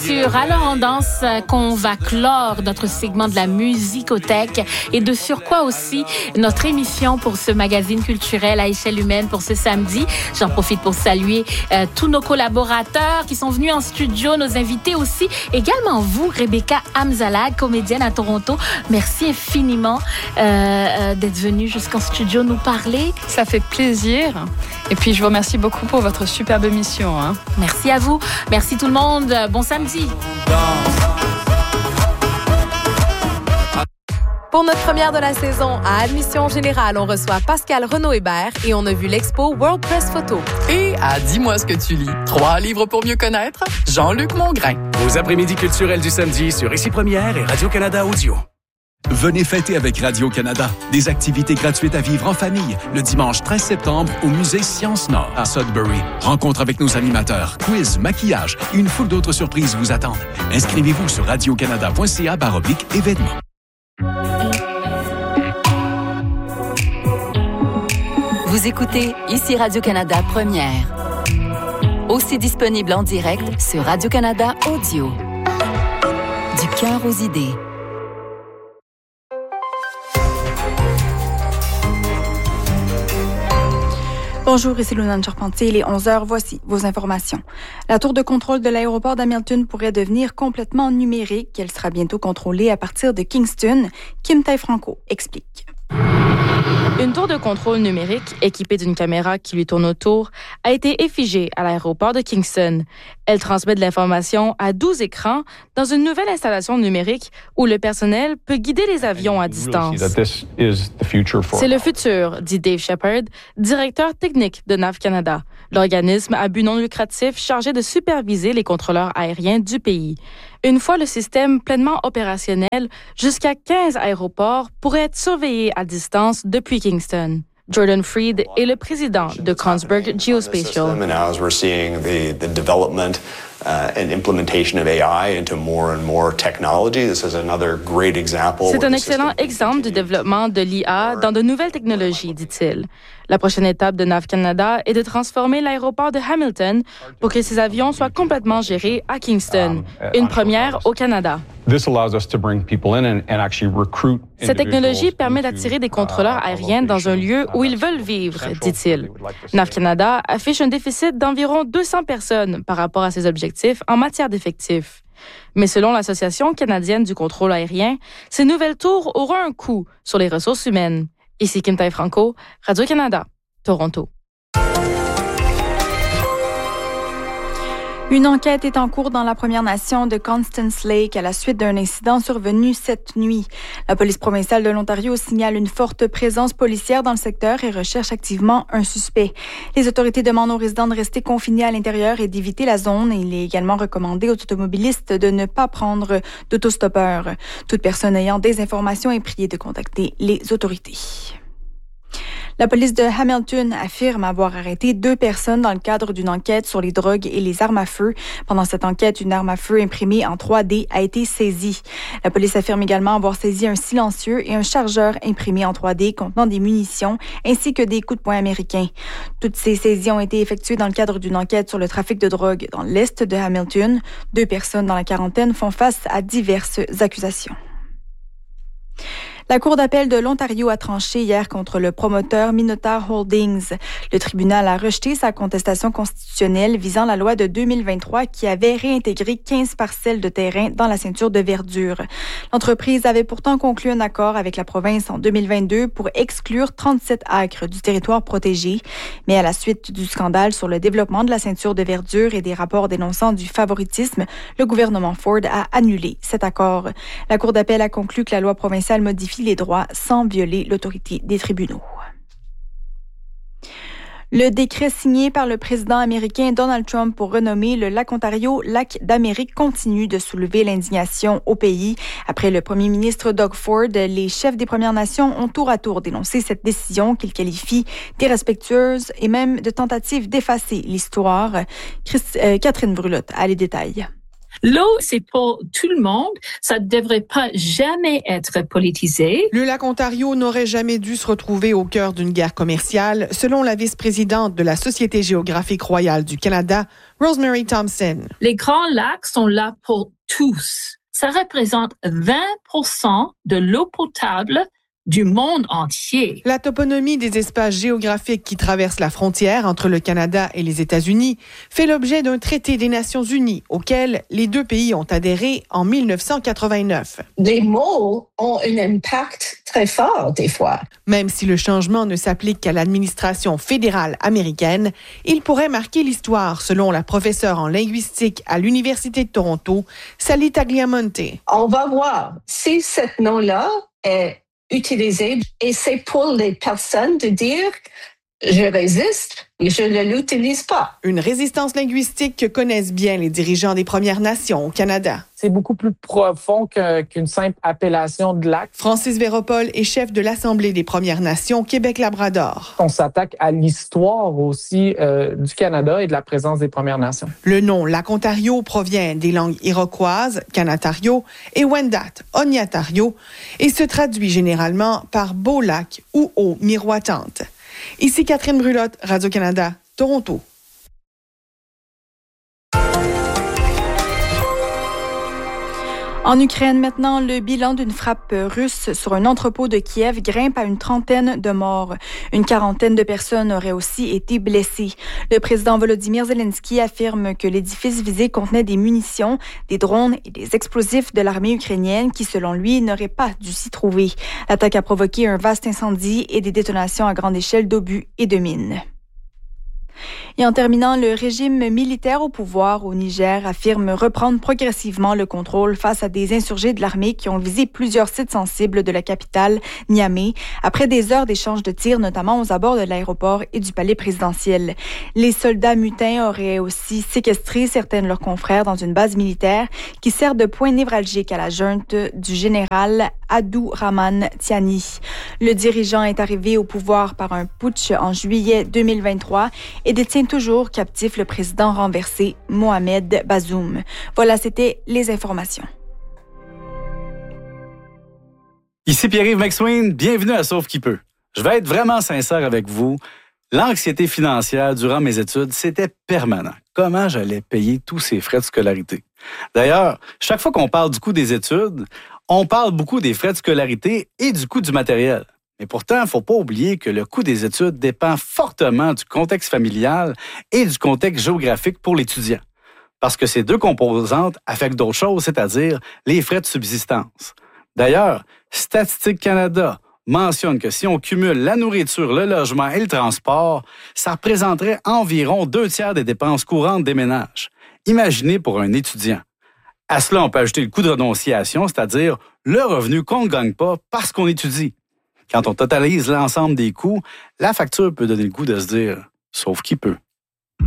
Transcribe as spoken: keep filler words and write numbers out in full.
sur Alors on danse qu'on va clore notre segment de la musicothèque et de surcroît aussi notre émission pour ce magazine culturel à échelle humaine pour ce samedi. J'en profite pour saluer euh, tous nos collaborateurs qui sont venus en studio, nos invités aussi, également vous, Rebecca Amzalag, comédienne à Toronto. Merci infiniment euh, euh, d'être venue jusqu'en studio nous parler. Ça fait plaisir. Et puis je vous remercie beaucoup pour votre superbe émission. Hein. Merci à vous. Merci tout le monde. Bon samedi. Pour notre première de la saison, à Admission Générale, on reçoit Pascal Renaud-Hébert et on a vu l'expo World Press Photo. Et à Dis-moi ce que tu lis, trois livres pour mieux connaître, Jean-Luc Mongrain. Vos après-midi culturels du samedi sur Ici Première et Radio-Canada Audio. Venez fêter avec Radio-Canada. Des activités gratuites à vivre en famille le dimanche treize septembre au musée Sciences Nord à Sudbury. Rencontre avec nos animateurs, quiz, maquillage et une foule d'autres surprises vous attendent. Inscrivez-vous sur radiocanada.ca baroblique événements. Vous écoutez Ici Radio-Canada Première. Aussi disponible en direct sur Radio-Canada Audio. Du cœur aux idées. Bonjour, ici Luna Charpentier. Il est onze heures. Voici vos informations. La tour de contrôle de l'aéroport d'Hamilton pourrait devenir complètement numérique. Elle sera bientôt contrôlée à partir de Kingston. Kim Tai-Franco explique. Une tour de contrôle numérique équipée d'une caméra qui lui tourne autour a été effigée à l'aéroport de Kingston. Elle transmet de l'information à douze écrans dans une nouvelle installation numérique où le personnel peut guider les avions à distance. C'est le futur, dit Dave Shepard, directeur technique de Nav Canada, l'organisme à but non lucratif chargé de superviser les contrôleurs aériens du pays. Une fois le système pleinement opérationnel, jusqu'à quinze aéroports pourraient être surveillés à distance depuis Kingston. Jordan Freed est le président de Kongsberg Geospatial. Uh, and implementation of A I into more and more technology. This is another great example. C'est un excellent exemple du développement de l'I A dans de nouvelles technologies, dit-il. La prochaine étape de Nav Canada est de transformer l'aéroport de Hamilton pour que ces avions soient complètement gérés à Kingston, une première au Canada. Cette technologie permet d'attirer des contrôleurs aériens dans un lieu où ils veulent vivre, dit-il. Nav Canada affiche un déficit d'environ deux cents personnes par rapport à ses objectifs en matière d'effectifs. Mais selon l'Association canadienne du contrôle aérien, ces nouvelles tours auront un coût sur les ressources humaines. Ici Kim Tai-Franco, Radio-Canada, Toronto. Une enquête est en cours dans la Première Nation de Constance Lake à la suite d'un incident survenu cette nuit. La police provinciale de l'Ontario signale une forte présence policière dans le secteur et recherche activement un suspect. Les autorités demandent aux résidents de rester confinés à l'intérieur et d'éviter la zone. Il est également recommandé aux automobilistes de ne pas prendre d'autostoppeur. Toute personne ayant des informations est priée de contacter les autorités. La police de Hamilton affirme avoir arrêté deux personnes dans le cadre d'une enquête sur les drogues et les armes à feu. Pendant cette enquête, une arme à feu imprimée en trois D a été saisie. La police affirme également avoir saisi un silencieux et un chargeur imprimé en trois D contenant des munitions ainsi que des coups de poing américains. Toutes ces saisies ont été effectuées dans le cadre d'une enquête sur le trafic de drogue dans l'est de Hamilton. Deux personnes dans la quarantaine font face à diverses accusations. La Cour d'appel de l'Ontario a tranché hier contre le promoteur Minotaur Holdings. Le tribunal a rejeté sa contestation constitutionnelle visant la loi de deux mille vingt-trois qui avait réintégré quinze parcelles de terrain dans la ceinture de verdure. L'entreprise avait pourtant conclu un accord avec la province en deux mille vingt-deux pour exclure trente-sept acres du territoire protégé. Mais à la suite du scandale sur le développement de la ceinture de verdure et des rapports dénonçant du favoritisme, le gouvernement Ford a annulé cet accord. La Cour d'appel a conclu que la loi provinciale modifie les droits sans violer l'autorité des tribunaux. Le décret signé par le président américain Donald Trump pour renommer le lac Ontario lac d'Amérique continue de soulever l'indignation au pays. Après le premier ministre Doug Ford, les chefs des Premières Nations ont tour à tour dénoncé cette décision qu'ils qualifient d'irrespectueuse et même de tentative d'effacer l'histoire. Christ, euh, Catherine Brulotte a les détails. L'eau, c'est pour tout le monde. Ça ne devrait pas jamais être politisé. Le lac Ontario n'aurait jamais dû se retrouver au cœur d'une guerre commerciale, selon la vice-présidente de la Société géographique royale du Canada, Rosemary Thompson. Les grands lacs sont là pour tous. Ça représente vingt pour cent de l'eau potable du monde entier. La toponymie des espaces géographiques qui traversent la frontière entre le Canada et les États-Unis fait l'objet d'un traité des Nations unies auquel les deux pays ont adhéré en dix-neuf cent quatre-vingt-neuf. Les mots ont un impact très fort des fois. Même si le changement ne s'applique qu'à l'administration fédérale américaine, il pourrait marquer l'histoire, selon la professeure en linguistique à l'Université de Toronto, Sally Tagliamonte. On va voir si ce nom-là est utilisé et c'est pour les personnes de dire je résiste et je ne l'utilise pas. Une résistance linguistique que connaissent bien les dirigeants des Premières Nations au Canada. C'est beaucoup plus profond que, qu'une simple appellation de lac. Francis Véropol est chef de l'Assemblée des Premières Nations Québec-Labrador. On s'attaque à l'histoire aussi euh, du Canada et de la présence des Premières Nations. Le nom Lac Ontario provient des langues iroquoises, Kanatario, et Wendat, Ognatario, et se traduit généralement par beau lac ou eau miroitante. Ici Catherine Brulotte, Radio-Canada, Toronto. En Ukraine, maintenant, le bilan d'une frappe russe sur un entrepôt de Kiev grimpe à une trentaine de morts. Une quarantaine de personnes auraient aussi été blessées. Le président Volodymyr Zelensky affirme que l'édifice visé contenait des munitions, des drones et des explosifs de l'armée ukrainienne qui, selon lui, n'auraient pas dû s'y trouver. L'attaque a provoqué un vaste incendie et des détonations à grande échelle d'obus et de mines. Et en terminant, le régime militaire au pouvoir au Niger affirme reprendre progressivement le contrôle face à des insurgés de l'armée qui ont visé plusieurs sites sensibles de la capitale, Niamey, après des heures d'échanges de tirs, notamment aux abords de l'aéroport et du palais présidentiel. Les soldats mutins auraient aussi séquestré certains de leurs confrères dans une base militaire qui sert de point névralgique à la junte du général Abdourahmane Tiani. Le dirigeant est arrivé au pouvoir par un putsch en juillet deux mille vingt-trois et détient toujours captif le président renversé Mohamed Bazoum. Voilà, c'était les informations. Ici Pierre-Yves McSween, bienvenue à Sauve qui peut. Je vais être vraiment sincère avec vous. L'anxiété financière durant mes études, c'était permanent. Comment j'allais payer tous ces frais de scolarité? D'ailleurs, chaque fois qu'on parle du coût des études, on parle beaucoup des frais de scolarité et du coût du matériel. Mais pourtant, il ne faut pas oublier que le coût des études dépend fortement du contexte familial et du contexte géographique pour l'étudiant. Parce que ces deux composantes affectent d'autres choses, c'est-à-dire les frais de subsistance. D'ailleurs, Statistique Canada mentionne que si on cumule la nourriture, le logement et le transport, ça représenterait environ deux tiers des dépenses courantes des ménages. Imaginez pour un étudiant. À cela, on peut ajouter le coût de renonciation, c'est-à-dire le revenu qu'on ne gagne pas parce qu'on étudie. Quand on totalise l'ensemble des coûts, la facture peut donner le goût de se dire « sauf qui peut ».